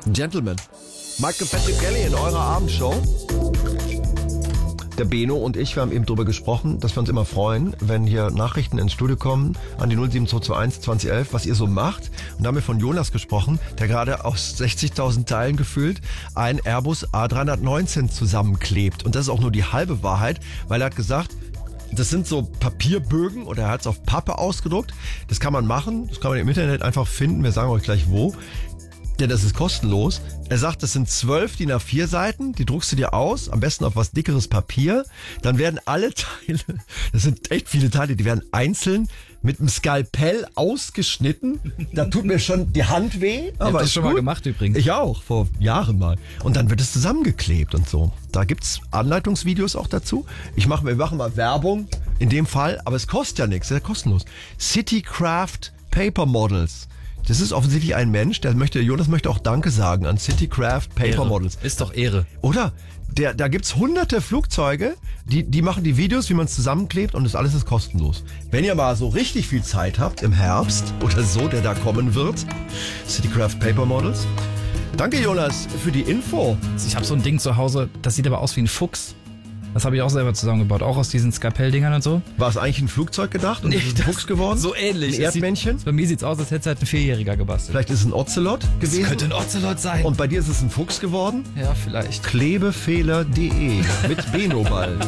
Gentlemen, Michael Patrick Kelly in eurer Abendshow. Der Beno und ich, wir haben eben darüber gesprochen, dass wir uns immer freuen, wenn hier Nachrichten ins Studio kommen an die 07221 2011, was ihr so macht. Und da haben wir von Jonas gesprochen, der gerade aus 60.000 Teilen gefühlt ein Airbus A319 zusammenklebt. Und das ist auch nur die halbe Wahrheit, weil er hat gesagt, das sind so Papierbögen oder er hat es auf Pappe ausgedruckt. Das kann man machen, das kann man im Internet einfach finden. Wir sagen euch gleich wo. Denn das ist kostenlos. Er sagt, das sind 12 DIN A4 Seiten, die druckst du dir aus, am besten auf was dickeres Papier. Dann werden alle Teile, das sind echt viele Teile, die werden einzeln mit einem Skalpell ausgeschnitten. Da tut mir schon die Hand weh. Aber ich hab das ist schon gut. mal gemacht übrigens. Ich auch, vor Jahren mal. Und dann wird es zusammengeklebt und so. Da gibt's Anleitungsvideos auch dazu. Wir machen mal Werbung in dem Fall, aber es kostet ja nichts, ist ja kostenlos. Citycraft Paper Models. Das ist offensichtlich ein Mensch, Jonas möchte auch Danke sagen an Citycraft Paper Ehre. Models. Ist doch Ehre. Oder? Da gibt's hunderte Flugzeuge, die machen die Videos, wie man es zusammenklebt und das alles ist kostenlos. Wenn ihr mal so richtig viel Zeit habt im Herbst oder so, der da kommen wird, Citycraft Paper Models. Danke Jonas für die Info. Ich habe so ein Ding zu Hause, das sieht aber aus wie ein Fuchs. Das habe ich auch selber zusammengebaut, auch aus diesen Skalpell-Dingern und so. War es eigentlich ein Flugzeug gedacht und ist es ein Fuchs geworden? So ähnlich. Ein Erdmännchen? Bei mir sieht's aus, als hätte es halt ein Vierjähriger gebastelt. Vielleicht ist es ein Ocelot gewesen? Das könnte ein Ocelot sein. Und bei dir ist es ein Fuchs geworden? Ja, vielleicht. Klebefehler.de mit Benoball.